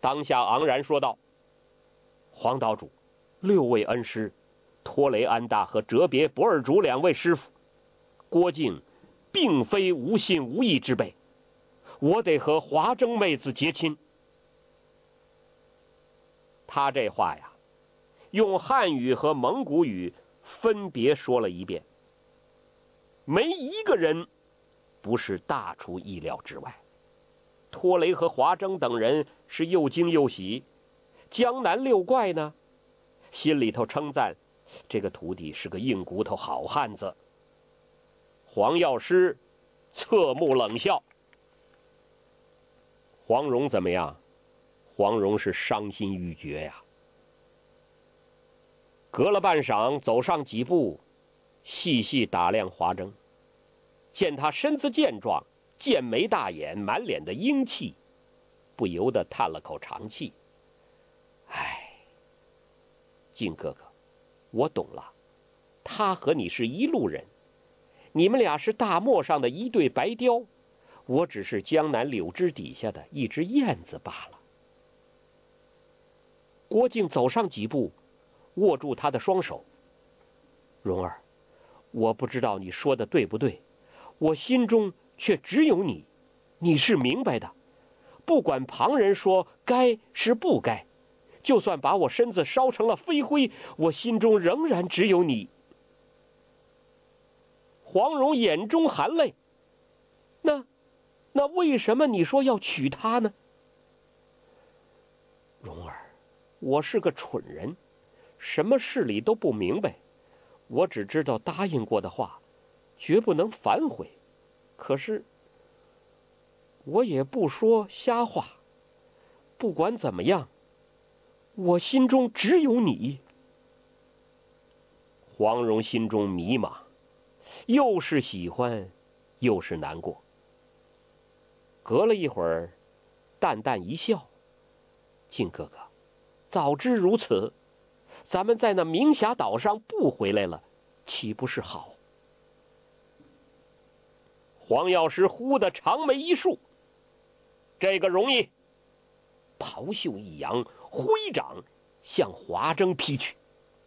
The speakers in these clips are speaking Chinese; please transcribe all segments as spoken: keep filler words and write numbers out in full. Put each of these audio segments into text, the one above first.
当下昂然说道：黄岛主，六位恩师托雷安大和哲别博尔主两位师傅，郭靖并非无信无义之辈，我得和华筝妹子结亲。他这话呀，用汉语和蒙古语分别说了一遍，没一个人不是大出意料之外。托雷和华筝等人是又惊又喜，江南六怪呢，心里头称赞这个徒弟是个硬骨头好汉子。黄药师侧目冷笑。黄蓉怎么样？黄蓉是伤心欲绝呀。隔了半晌，走上几步，细细打量华筝，见他身子健壮，剑眉大眼，满脸的英气，不由得叹了口长气。唉，靖哥哥，我懂了，他和你是一路人，你们俩是大漠上的一对白雕，我只是江南柳枝底下的一只燕子罢了。郭靖走上几步，握住他的双手。蓉儿，我不知道你说的对不对，我心中却只有你，你是明白的。不管旁人说该是不该，就算把我身子烧成了飞灰，我心中仍然只有你。黄蓉眼中含泪，那那为什么你说要娶她呢？蓉儿，我是个蠢人，什么事理都不明白，我只知道答应过的话绝不能反悔，可是我也不说瞎话，不管怎么样，我心中只有你。黄蓉心中迷茫，又是喜欢又是难过。隔了一会儿，淡淡一笑，靖哥哥，早知如此，咱们在那明霞岛上不回来了，岂不是好？黄药师忽的长眉一竖，这个容易。袍袖一扬，挥掌向华筝劈去。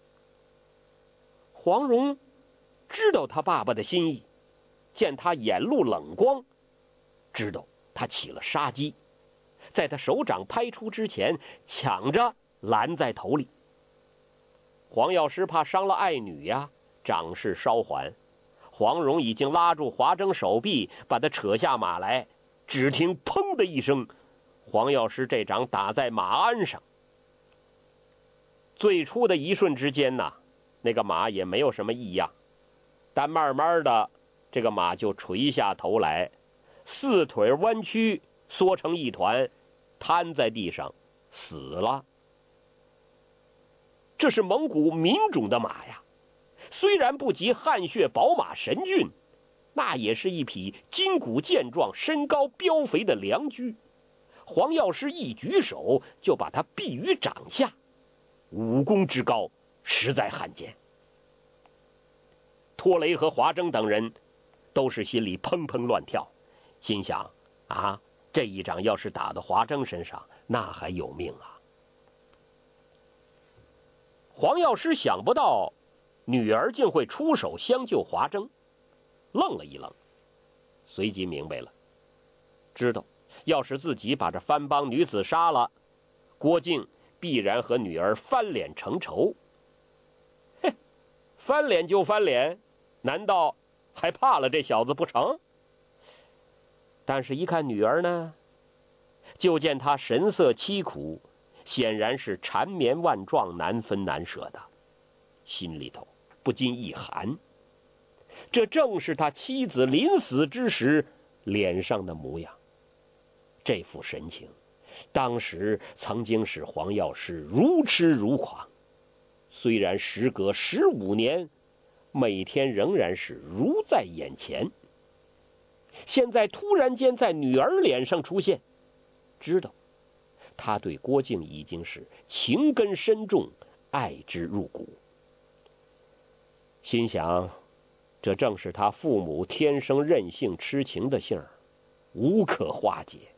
黄蓉知道他爸爸的心意，见他眼露冷光，知道他起了杀机，在他手掌拍出之前，抢着拦在头里。黄药师怕伤了爱女呀，掌势稍缓，黄蓉已经拉住华筝手臂，把他扯下马来。只听砰的一声，黄药师这掌打在马鞍上。最初的一瞬之间呐，那个马也没有什么异样，但慢慢的这个马就垂下头来，四腿弯曲，缩成一团，瘫在地上死了。这是蒙古民种的马呀，虽然不及汗血宝马神骏，那也是一匹筋骨健壮、身高膘肥的良驹。黄药师一举手就把他毙于掌下，武功之高实在罕见。托雷和华筝等人都是心里砰砰乱跳，心想啊，这一掌要是打到华筝身上，那还有命啊。黄药师想不到女儿竟会出手相救华筝，愣了一愣，随即明白了，知道要是自己把这番邦女子杀了，郭靖必然和女儿翻脸成仇。嘿，翻脸就翻脸，难道还怕了这小子不成？但是一看女儿呢，就见她神色凄苦，显然是缠绵万状，难分难舍的，心里头不禁一寒。这正是他妻子临死之时脸上的模样。这副神情，当时曾经使黄药师如痴如狂，虽然时隔十五年，每天仍然是如在眼前。现在突然间在女儿脸上出现，知道他对郭靖已经是情根深重，爱之入骨。心想，这正是他父母天生任性痴情的性儿，无可化解。